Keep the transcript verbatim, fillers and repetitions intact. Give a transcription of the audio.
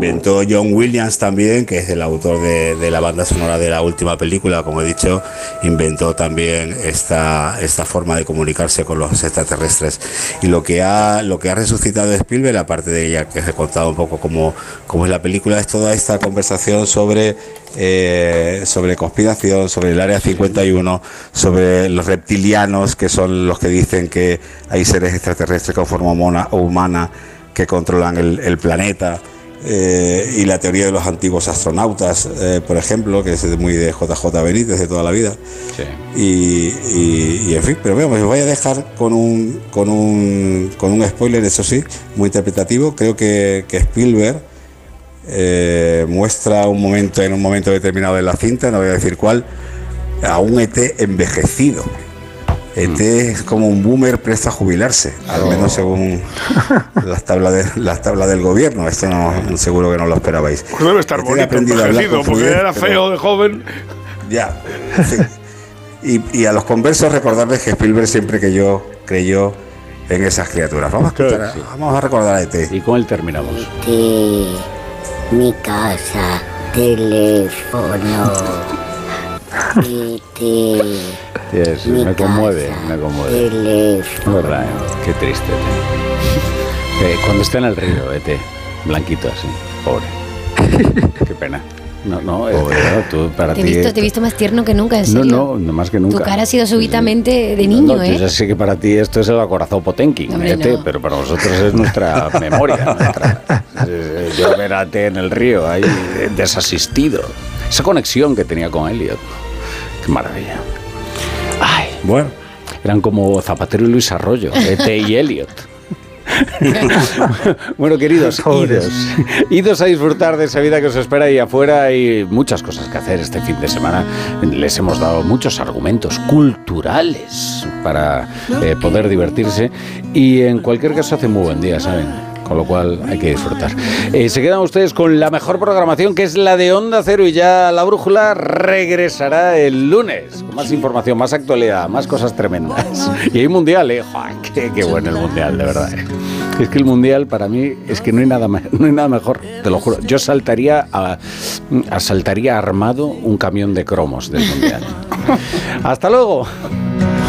inventó John Williams también, que es el autor de, de la banda sonora de la última película, como he dicho, inventó también esta, esta forma de comunicarse con los extraterrestres. Y lo que ha, lo que ha resucitado Spielberg, aparte de ya que os he contado un poco cómo, cómo es la película, es toda esta conversación sobre Eh, sobre conspiración, sobre el Área cincuenta y uno, sobre los reptilianos, que son los que dicen que hay seres extraterrestres con forma humana, humana que controlan el, el planeta, eh, y la teoría de los antiguos astronautas, eh, por ejemplo, que es muy de J J Benítez de toda la vida. Sí. Y, y, y en fin, pero bueno, os voy a dejar con un, con un, con un spoiler, eso sí, muy interpretativo. Creo que, que Spielberg Eh, muestra un momento, en un momento determinado de la cinta, no voy a decir cuál, a un E T envejecido. E T mm. es como un boomer presta a jubilarse, al oh. menos según las tablas de, las tablas del gobierno. Esto no, seguro que no lo esperabais. Pues debe estar bonito envejecido, porque fluidez, era feo de joven. Ya, sí. y, y a los conversos recordarles que Spielberg siempre creyó, creyó en esas criaturas. Vamos a, escuchar, sí. vamos a recordar a E T. ¿Y con él terminamos? E T Mi casa, teléfono. E T Sí, me conmueve, me conmueve. Teléfono. Es verdad, ¿eh? Qué triste. Eh, cuando está en el río, E T, blanquito así, pobre. Qué pena. No, no, eh, tú, para te, he ti, visto, te he visto más tierno que nunca, en serio. No, no, no más que nunca. Tu cara ha sido súbitamente de niño, no, no, ¿eh? Yo ya sé que para ti esto es el acorazado Potenkin, no, E T, no. Pero para nosotros es nuestra memoria. Nuestra, yo ver a E T en el río, ahí desasistido. Esa conexión que tenía con Elliot. Qué maravilla. Ay, bueno. Eran como Zapatero y Luis Arroyo, E T y Elliot. Bueno, queridos, idos, idos a disfrutar de esa vida que os espera ahí afuera. Hay muchas cosas que hacer este fin de semana. Les hemos dado muchos argumentos culturales para eh, poder divertirse, y en cualquier caso hace muy buen día, ¿saben? Con lo cual hay que disfrutar. Eh, se quedan ustedes con la mejor programación, que es la de Onda Cero, y ya la brújula regresará el lunes con más información, más actualidad, más cosas tremendas. Y hay mundial, ¿eh? ¡Joder, qué, qué bueno el mundial, de verdad! ¿eh? Es que el mundial para mí es que no hay nada, no hay nada mejor, te lo juro. Yo saltaría a, a saltaría armado un camión de cromos del mundial. ¡Hasta luego!